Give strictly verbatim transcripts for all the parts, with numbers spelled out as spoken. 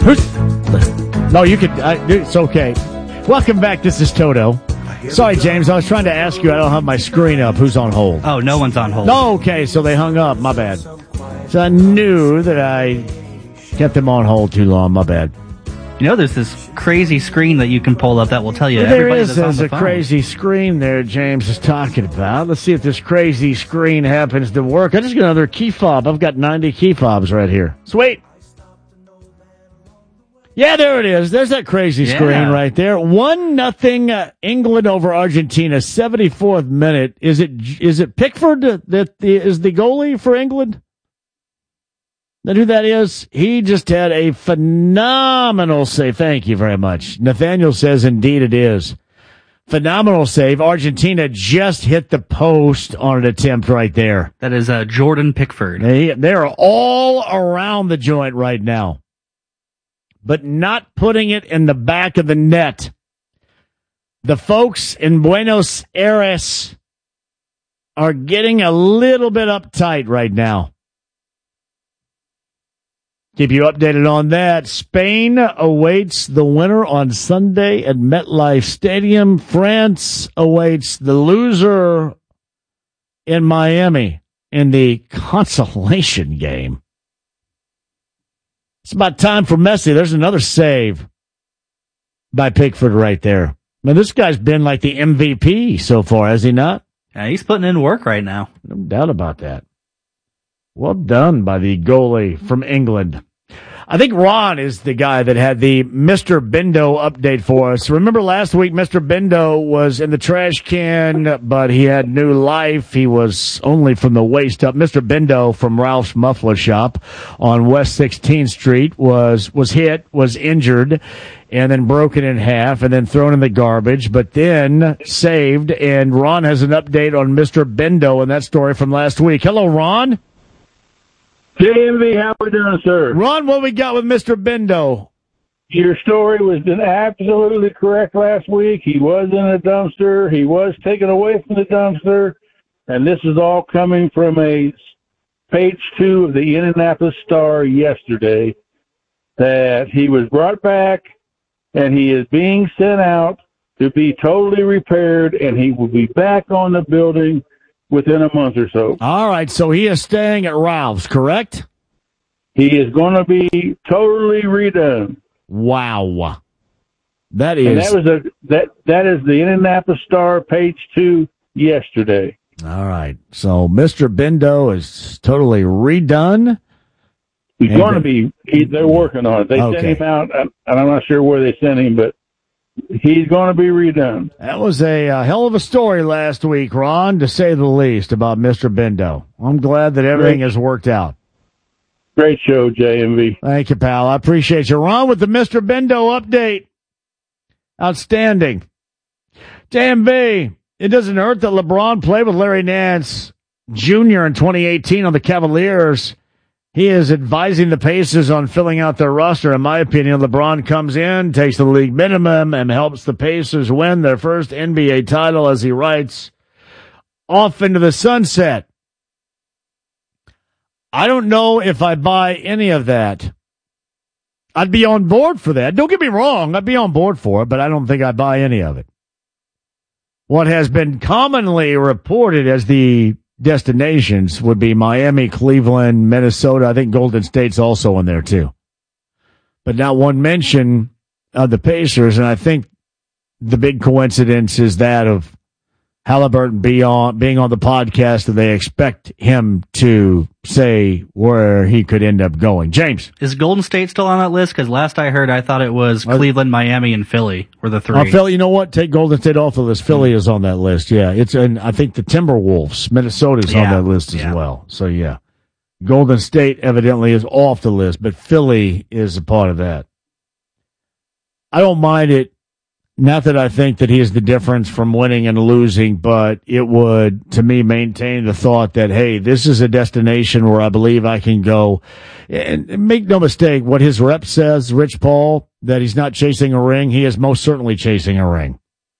Who's? No, you could. I, it's okay. Welcome back. This is Toto. Sorry, James. I was trying to ask you. I don't have my screen up. Who's on hold? Oh, no one's on hold. No, okay. So they hung up. My bad. So I knew that I kept them on hold too long. My bad. You know, there's this crazy screen that you can pull up that will tell you Well, everybody there is. that's on There's the a phone. crazy screen there James is talking about. Let's see if this crazy screen happens to work. I just got another key fob. I've got ninety key fobs right here. Sweet. Yeah, there it is. There's that crazy Yeah. screen right there. One nothing uh, England over Argentina. seventy-fourth minute. Is it is it Pickford that the, is the goalie for England? That who that is? He just had a phenomenal save. Thank you very much. Nathaniel says, indeed it is. Phenomenal save. Argentina just hit the post on an attempt right there. That is uh, Jordan Pickford. They, they're all around the joint right now, but not putting it in the back of the net. The folks in Buenos Aires are getting a little bit uptight right now. Keep you updated on that. Spain awaits the winner on Sunday at MetLife Stadium. France awaits the loser in Miami in the consolation game. It's about time for Messi. There's another save by Pickford right there. Now, this guy's been like the M V P so far, has he not? Yeah, he's putting in work right now. No doubt about that. Well done by the goalie from England. I think Ron is the guy that had the Mister Bendo update for us. Remember last week, Mister Bendo was in the trash can, but he had new life. He was only from the waist up. Mister Bendo from Ralph's Muffler Shop on West sixteenth Street was, was hit, was injured, and then broken in half, and then thrown in the garbage, but then saved. And Ron has an update on Mister Bendo and that story from last week. Hello, Ron. J M V, how we doing, sir? Ron, what we got with Mister Bendo? Your story was absolutely correct last week. He was in a dumpster. He was taken away from the dumpster. And this is all coming from a page two of the Indianapolis Star yesterday, that he was brought back and he is being sent out to be totally repaired, and he will be back on the building within a month or so. All right, so he is staying at Ralph's, correct? He is going to be totally redone. Wow. That And is... that was a that that is the Indianapolis Star page two yesterday. All right, so Mister Bendo is totally redone. He's And going to the- be. He, they're working on it. They Okay. sent him out, and I'm not sure where they sent him, but he's going to be redone. That was a uh, hell of a story last week, Ron, to say the least, about Mister Bendo. I'm glad that everything Great. has worked out. Great show, J M V. Thank you, pal. I appreciate you. Ron with the Mister Bendo update. Outstanding. J M V, it doesn't hurt that LeBron played with Larry Nance Junior in twenty eighteen on the Cavaliers. He is advising the Pacers on filling out their roster. In my opinion, LeBron comes in, takes the league minimum, and helps the Pacers win their first N B A title, as he writes, off into the sunset. I don't know if I buy any of that. I'd be on board for that. Don't get me wrong. I'd be on board for it, but I don't think I buy any of it. What has been commonly reported as the destinations would be Miami, Cleveland, Minnesota. I think Golden State's also in there too. But not one mention of the Pacers, and I think the big coincidence is that of Halliburton be on, being on the podcast, and they expect him to say where he could end up going. James. Is Golden State still on that list? Because last I heard, I thought it was Uh, Cleveland, Miami, and Philly were the three. Uh, Philly, you know what? Take Golden State off the list. Philly is on that list. Yeah, it's and I think the Timberwolves, Minnesota's on Yeah, that list as yeah. well. So yeah, Golden State evidently is off the list, but Philly is a part of that. I don't mind it. Not that I think that he is the difference from winning and losing, but it would, to me, maintain the thought that, hey, this is a destination where I believe I can go. And make no mistake, what his rep says, Rich Paul, that he's not chasing a ring, he is most certainly chasing a ring.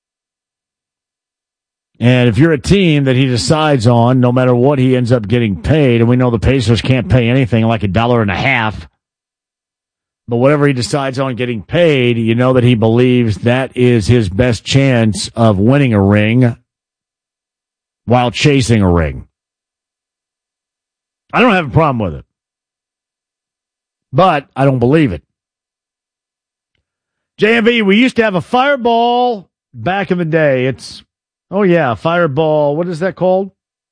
And if you're a team that he decides on, no matter what he ends up getting paid, and we know the Pacers can't pay anything like a dollar and a half, But whatever he decides on getting paid, you know that he believes that is his best chance of winning a ring while chasing a ring. I don't have a problem with it. But I don't believe it. J M V, we used to have a Fireball back in the day. It's, oh yeah, Fireball. What is that called?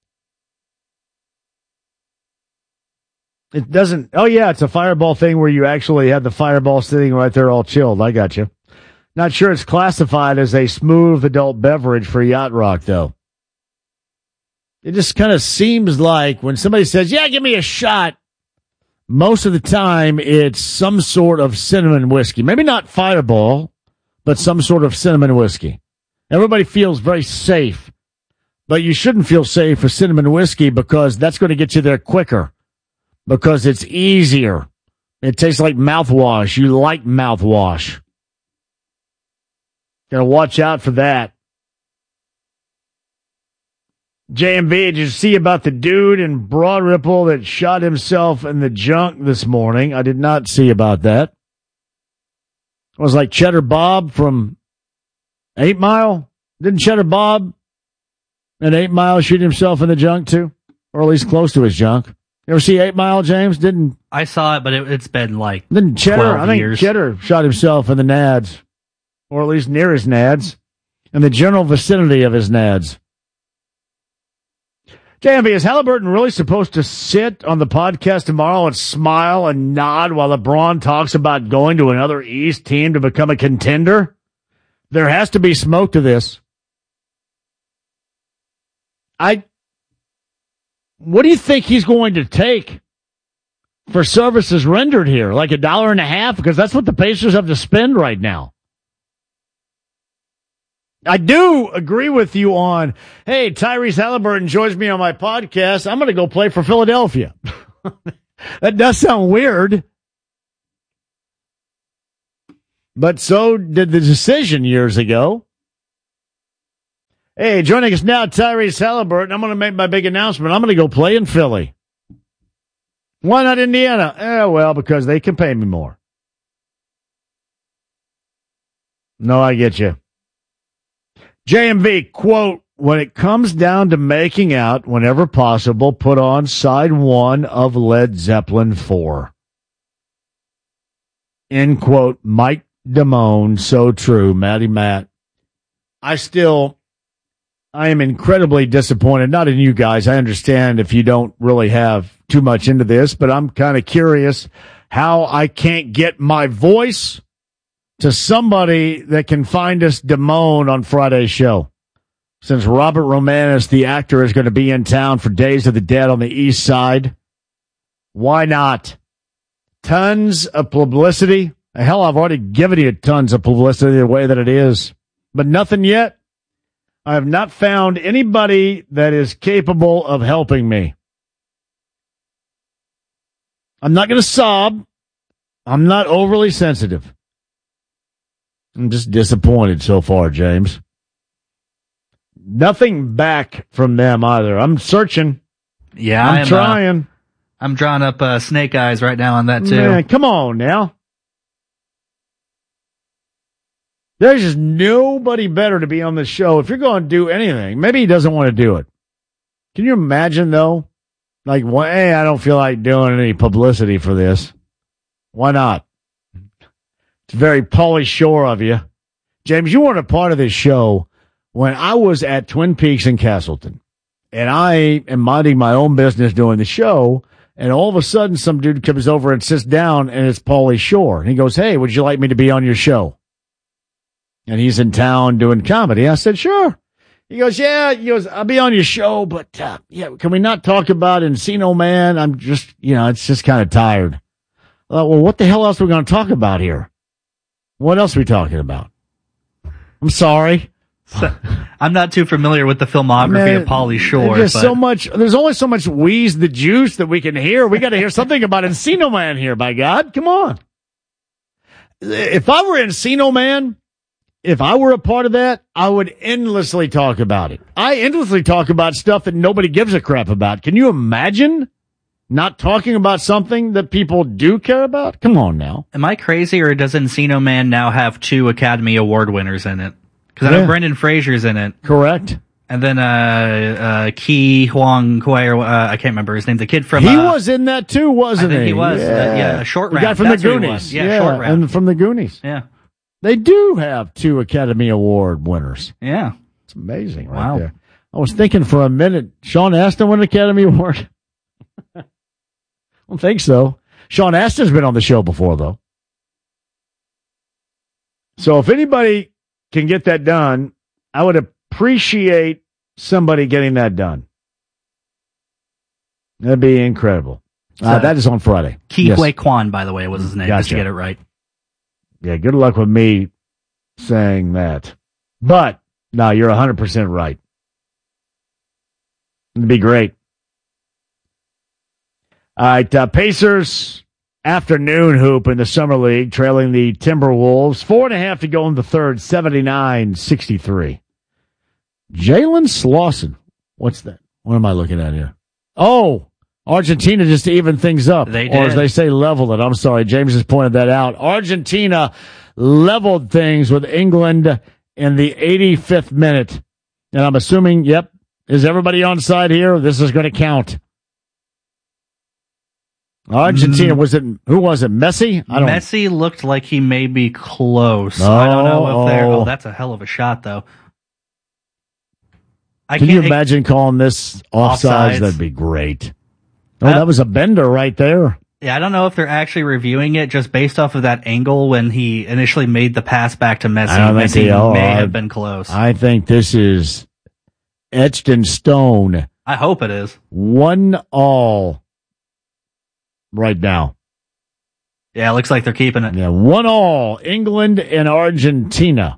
It doesn't, oh yeah, it's a Fireball thing where you actually have the Fireball sitting right there all chilled. I got you. Not sure it's classified as a smooth adult beverage for Yacht Rock, though. It just kind of seems like when somebody says, yeah, give me a shot, most of the time it's some sort of cinnamon whiskey. Maybe not Fireball, but some sort of cinnamon whiskey. Everybody feels very safe, but you shouldn't feel safe with cinnamon whiskey because that's going to get you there quicker because it's easier. It tastes like mouthwash. You like mouthwash. Got to watch out for that. J M V, did you see about the dude in Broad Ripple that shot himself in the junk this morning? I did not see about that. It was like Cheddar Bob from Eight Mile. Didn't Cheddar Bob in Eight Mile shoot himself in the junk too? Or at least close to his junk. You ever see Eight Mile, James? Didn't I saw it, but it, it's been like didn't Cheddar, twelve I think years. Cheddar shot himself in the nads. Or at least near his nads. In the general vicinity of his nads. J M V, is Halliburton really supposed to sit on the podcast tomorrow and smile and nod while LeBron talks about going to another East team to become a contender? There has to be smoke to this. I, what do you think he's going to take for services rendered here? Like a dollar and a half? Because that's what the Pacers have to spend right now. I do agree with you on, hey, Tyrese Halliburton joins me on my podcast. I'm going to go play for Philadelphia. That does sound weird. But so did the decision years ago. Hey, joining us now, Tyrese Halliburton. I'm going to make my big announcement. I'm going to go play in Philly. Why not Indiana? Eh, well, because they can pay me more. No, I get you. J M V, quote, when it comes down to making out, whenever possible, put on side one of Led Zeppelin four. End quote, Mike Damone, so true, Matty Matt. I still, I am incredibly disappointed, not in you guys. I understand if you don't really have too much into this, but I'm kind of curious how I can't get my voice to somebody that can find us Damone on Friday's show. Since Robert Romanus, the actor, is going to be in town for Days of the Dead on the East Side, why not? Tons of publicity. Hell, I've already given you tons of publicity the way that it is, but nothing yet. I have not found anybody that is capable of helping me. I'm not going to sob. I'm not overly sensitive. I'm just disappointed so far, James. Nothing back from them either. I'm searching. Yeah, I'm I'm trying. Uh, I'm drawing up uh, snake eyes right now on that too. Man, come on now. There's just nobody better to be on this show. If you're going to do anything, maybe he doesn't want to do it. Can you imagine though? Like, well, hey, I don't feel like doing any publicity for this. Why not? It's very Pauly Shore of you. James, you weren't a part of this show when I was at Twin Peaks in Castleton. And I am minding my own business doing the show. And all of a sudden, some dude comes over and sits down, and it's Pauly Shore. And he goes, hey, would you like me to be on your show? And he's in town doing comedy. I said, sure. He goes, yeah. He goes, I'll be on your show, but uh, yeah, can we not talk about Encino Man? I'm just, you know, it's just kind of tired. Uh, well, what the hell else are we going to talk about here? What else are we talking about? I'm sorry. So, I'm not too familiar with the filmography Man, of Pauly Shore. There's but... so much. There's only so much Wheeze the Juice that we can hear. We got to hear something about Encino Man here. By God, come on. If I were Encino Man, if I were a part of that, I would endlessly talk about it. I endlessly talk about stuff that nobody gives a crap about. Can you imagine not talking about something that people do care about? Come on now. Am I crazy, or does Encino Man now have two Academy Award winners in it? Because I know Yeah. Brendan Fraser's in it. Correct. And then uh, uh, Ki Huang Kuei, or uh, I can't remember his name. The kid from He uh, was in that too, wasn't I think he? he was. Yeah, Uh, yeah, Short The Round. guy from That's the who he Goonies. was. Yeah, Short Round. And from the Goonies. Yeah, They do have two Academy Award winners. yeah. It's amazing right Wow. there. I was thinking for a minute, Sean Astin won an Academy Award? I don't think so. Sean Astin's been on the show before, though. So if anybody can get that done, I would appreciate somebody getting that done. That'd be incredible. Uh, So- that is on Friday. Ki Yes. Hui Kwan, by the way, was his name, just to Gotcha. get it right. Yeah, good luck with me saying that. But, no, you're one hundred percent right. It'd be great. All right, uh, Pacers afternoon hoop in the Summer League, trailing the Timberwolves. Four and a half to go in the third, seventy-nine sixty-three. Jalen Slauson. What's that? What am I looking at here? Oh, Argentina just to even things up. They Or as did. they say, leveled it. I'm sorry, James has pointed that out. Argentina leveled things with England in the eighty-fifth minute. And I'm assuming, yep, is everybody on side here? This is going to count. Argentina, Mm. was it, who was it, Messi? I don't Messi looked like he may be close. Oh, I don't know if they're. oh. Oh, that's a hell of a shot, though. I Can you can't- imagine calling this offsides? Offsides. That'd be great. Oh, Uh, that was a bender right there. Yeah, I don't know if they're actually reviewing it just based off of that angle when he initially made the pass back to Messi. I don't think Messi they are. may have been close. I, I think this is etched in stone. hope it is. One all right now. Yeah, it looks like they're keeping it. Yeah, one all. England and Argentina.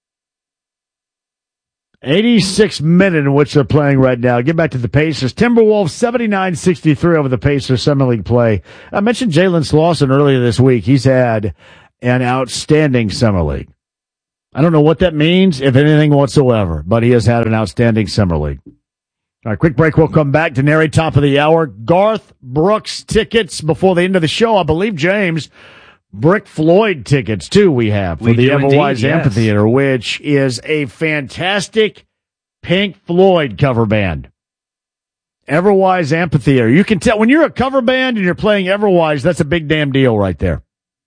eighty-six minute in which they're playing right now. Get back to the Pacers. Timberwolves seventy-nine sixty-three over the Pacers Summer League play. I mentioned Jalen Slauson earlier this week. He's had an outstanding Summer League. I don't know what that means, if anything whatsoever, but he has had an outstanding Summer League. All right, quick break. We'll come back to Nary, top of the hour. Garth Brooks tickets before the end of the show. I believe, James, Brick Floyd tickets, too, we have for We the do Everwise indeed, yes. Amphitheater, which is a fantastic Pink Floyd cover band. Everwise Amphitheater. You can tell when you're a cover band and you're playing Everwise, that's a big damn deal right there.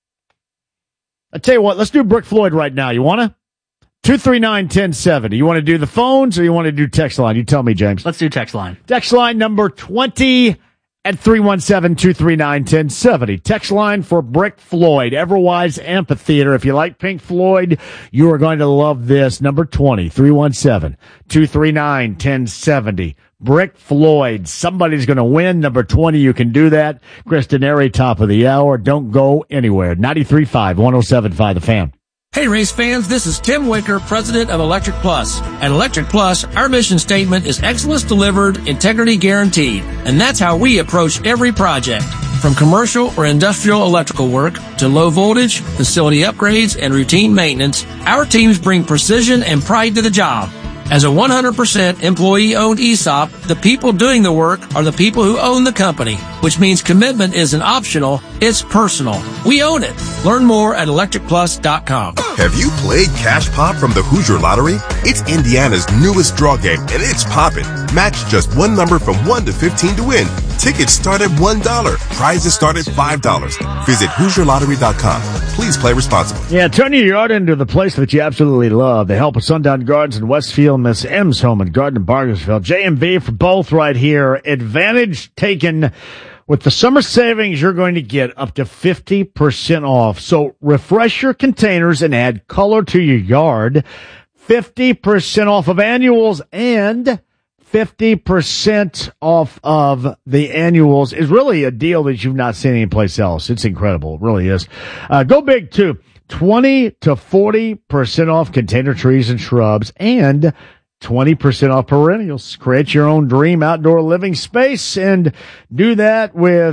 I tell you what, let's do Brick Floyd right now. You want to? two three nine, one oh seven oh. You want to do the phones or you want to do text line? You tell me, James. Let's do text line. Text line number twenty at three one seven, two three nine, one oh seven oh. Text line for Brick Floyd, Everwise Amphitheater. If you like Pink Floyd, you are going to love this. Number twenty, three one seven, two three nine, one oh seven oh. Brick Floyd. Somebody's going to win. Number twenty, you can do that. Kristen Airy, top of the hour. Don't go anywhere. ninety-three point five, one oh seven point five, The Fan. Hey race fans, this is Tim Wicker, president of Electric Plus. At Electric Plus, our mission statement is excellence delivered, integrity guaranteed. And that's how we approach every project. From commercial or industrial electrical work to low voltage, facility upgrades, and routine maintenance, our teams bring precision and pride to the job. As a one hundred percent employee-owned E S O P, the people doing the work are the people who own the company, which means commitment isn't optional, it's personal. We own it. Learn more at electric plus dot com. Have you played Cash Pop from the Hoosier Lottery? It's Indiana's newest draw game, and it's poppin'. Match just one number from one to fifteen to win. Tickets start at one dollar. Prizes start at five dollars. Visit Hoosier Lottery dot com. Please play responsibly. Yeah, turn your yard into the place that you absolutely love. The help of Sundown Gardens in Westfield, Miss M's home in Garden and Bargersville. J M V for both right here. Advantage taken. With the summer savings, you're going to get up to fifty percent off. So refresh your containers and add color to your yard. fifty percent off of annuals and fifty percent off of the annuals is really a deal that you've not seen anyplace else. It's incredible. It really is. Uh, go big too. twenty to forty percent off container trees and shrubs and twenty percent off perennials. Create your own dream outdoor living space and do that with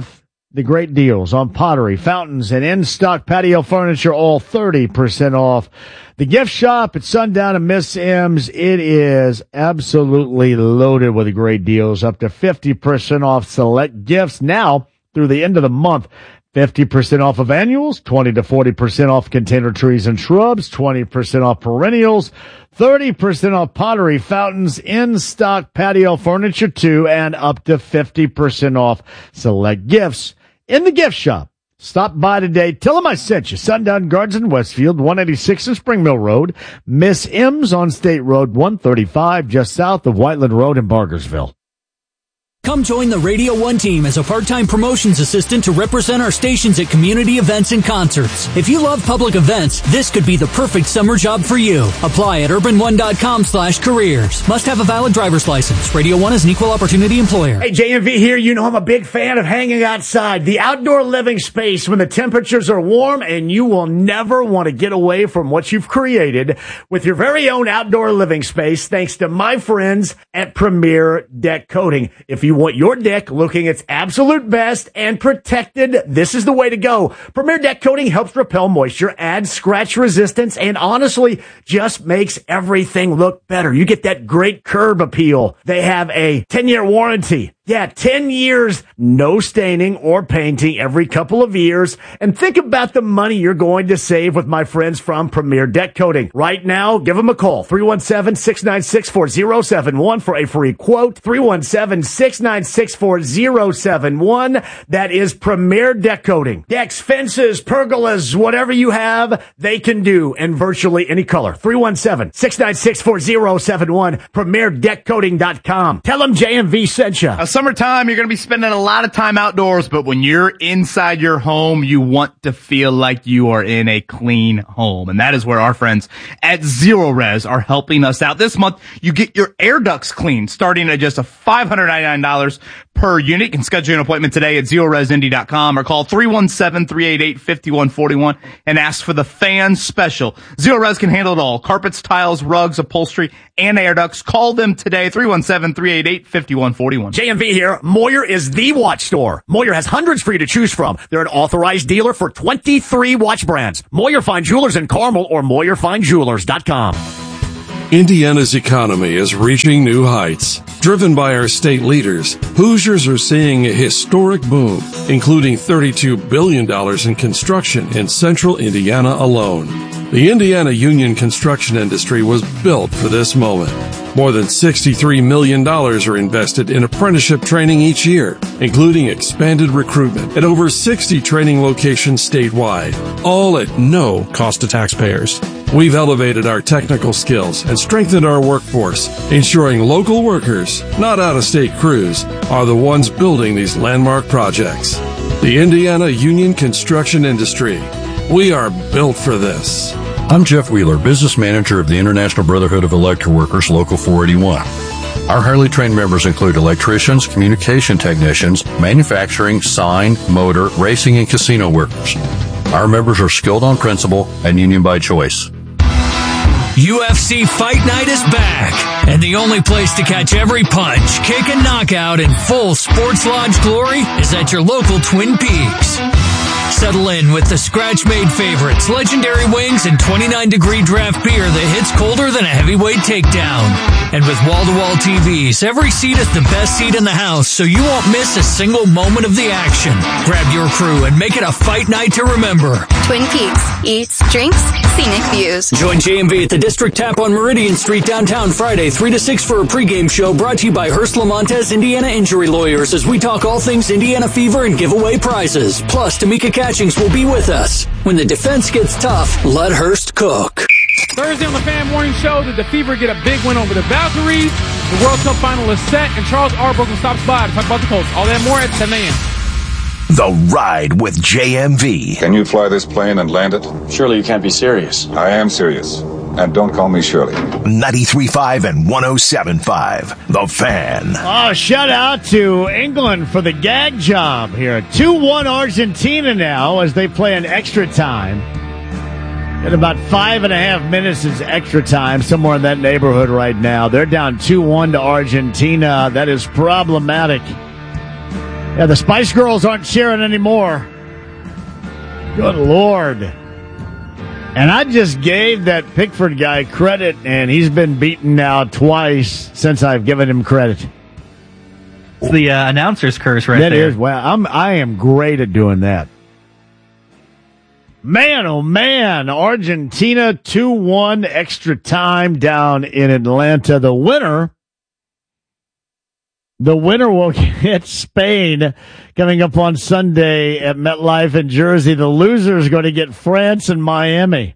the great deals on pottery, fountains, and in-stock patio furniture, all thirty percent off. The gift shop at Sundown and Miss M's, it is absolutely loaded with great deals, up to fifty percent off select gifts now through the end of the month. fifty percent off of annuals, twenty to forty percent off container trees and shrubs, twenty percent off perennials, thirty percent off pottery, fountains, in-stock patio furniture too, and up to fifty percent off select gifts in the gift shop. Stop by today. Tell them I sent you. Sundown Gardens in Westfield, one eighty-six in Spring Mill Road. Miss M's on State Road one thirty-five, just south of Whiteland Road in Bargersville. Come join the Radio One team as a part-time promotions assistant to represent our stations at community events and concerts. If you love public events, this could be the perfect summer job for you. Apply at urban one dot com slash careers. Must have a valid driver's license. Radio One is an equal opportunity employer. Hey, J M V here. You know I'm a big fan of hanging outside. The outdoor living space when the temperatures are warm, and you will never want to get away from what you've created with your very own outdoor living space, thanks to my friends at Premier Deck Coating. If you You want your deck looking its absolute best and protected, this is the way to go. Premier Deck Coating helps repel moisture, adds scratch resistance, and honestly just makes everything look better. You get that great curb appeal. They have a ten-year warranty. Yeah, ten years, no staining or painting every couple of years. And think about the money you're going to save with my friends from Premier Deck Coating. Right now, give them a call, three one seven, six nine six, four zero seven one for a free quote, three one seven, six nine six, four zero seven one. That is Premier Deck Coating. Decks, fences, pergolas, whatever you have, they can do in virtually any color. three one seven, six nine six, four zero seven one, premier deck coating dot com. Tell them J M V sent you. Summertime, you're going to be spending a lot of time outdoors, but when you're inside your home, you want to feel like you are in a clean home. And that is where our friends at Zero Res are helping us out. This month, you get your air ducts cleaned, starting at just a five hundred ninety-nine dollars per unit. You can schedule an appointment today at zero res indy dot com or call three one seven, three eight eight, five one four one and ask for the fan special. Zero Res can handle it all. Carpets, tiles, rugs, upholstery, and air ducts. Call them today, three one seven, three eight eight, five one four one. J M V here. Moyer is the watch store. Moyer has hundreds for you to choose from. They're an authorized dealer for twenty-three watch brands. Moyer Fine Jewelers in Carmel or moyer fine jewelers dot com. Indiana's economy is reaching new heights. Driven by our state leaders, Hoosiers are seeing a historic boom, including thirty-two billion dollars in construction in central Indiana alone. The Indiana union construction industry was built for this moment. More than sixty-three million dollars are invested in apprenticeship training each year, including expanded recruitment at over sixty training locations statewide, all at no cost to taxpayers. We've elevated our technical skills and strengthened our workforce, ensuring local workers, not out-of-state crews, are the ones building these landmark projects. The Indiana union construction industry. We are built for this. I'm Jeff Wheeler, business manager of the International Brotherhood of Electric Workers, Local four eighty-one. Our highly trained members include electricians, communication technicians, manufacturing, sign, motor, racing, and casino workers. Our members are skilled on principle and union by choice. U F C Fight Night is back, and the only place to catch every punch, kick, and knockout in full Sports Lodge glory is at your local Twin Peaks. Settle in with the scratch-made favorites, legendary wings, and twenty-nine degree draft beer that hits colder than a heavyweight takedown. And with wall-to-wall T Vs, every seat is the best seat in the house, so you won't miss a single moment of the action. Grab your crew and make it a fight night to remember. Twin Peaks. Eats, drinks, scenic views. Join J M V at the District Tap on Meridian Street downtown Friday, three to six for a pregame show brought to you by Hearst Lamontes Indiana Injury Lawyers as we talk all things Indiana Fever and give away prizes. Plus, Tamika Catchings will be with us. When the defense gets tough, let Hearst cook. Thursday on the Fan Morning Show, did the Fever get a big win over the Valkyries? The World Cup final is set, and Charles Arbroken stops by to talk about the Colts. All that more at ten a.m. The Ride with J M V. Can you fly this plane and land it? Surely you can't be serious. I am serious. And don't call me Shirley. ninety-three point five and one oh seven point five. The Fan. Oh, shout out to England for the gag job here. two one Argentina now as they play in extra time. In about five and a half minutes is extra time, somewhere in that neighborhood right now. They're down two one to Argentina. That is problematic. Yeah, the Spice Girls aren't cheering anymore. Good Lord. And I just gave that Pickford guy credit, and he's been beaten now twice since I've given him credit. It's the uh, announcer's curse right that there. Is, well, I'm, I am great at doing that. Man, oh man, Argentina two one extra time down in Atlanta. The winner, the winner will get Spain coming up on Sunday at MetLife in Jersey. The loser is going to get France and Miami.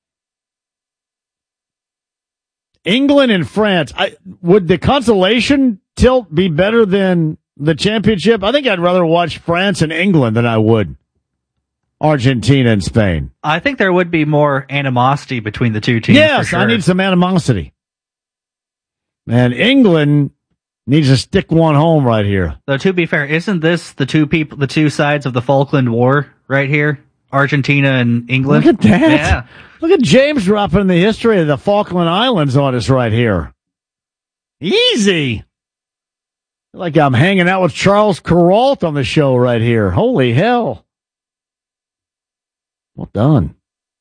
England and France. I, would the consolation tilt be better than the championship? I think I'd rather watch France and England than I would Argentina and Spain. I think there would be more animosity between the two teams. Yes, for sure. I need some animosity. And England needs to stick one home right here. Though to be fair, isn't this the two people, the two sides of the Falkland War right here? Argentina and England. Look at that. Yeah. Look at James dropping the history of the Falkland Islands on us right here. Easy. Like I'm hanging out with Charles Kuralt on the show right here. Holy hell. Well done.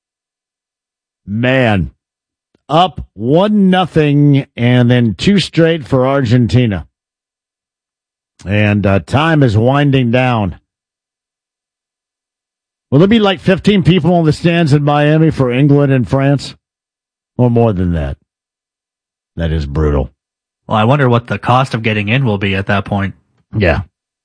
Man. Up one nothing and then two straight for Argentina. And uh, time is winding down. Will there be like fifteen people on the stands in Miami for England and France? Or more than that? That is brutal. Well, I wonder what the cost of getting in will be at that point. Yeah.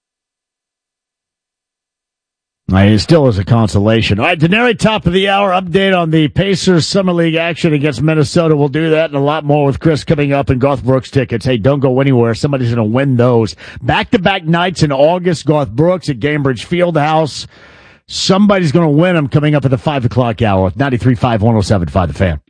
I mean, it still is a consolation. All right, Denari, top of the hour update on the Pacers Summer League action against Minnesota. We'll do that and a lot more with Chris coming up and Garth Brooks tickets. Hey, don't go anywhere. Somebody's going to win those. Back-to-back nights in August, Garth Brooks at Gainbridge Fieldhouse. Somebody's going to win them coming up at the five o'clock hour. ninety-three point five, one oh seven point five The Fan.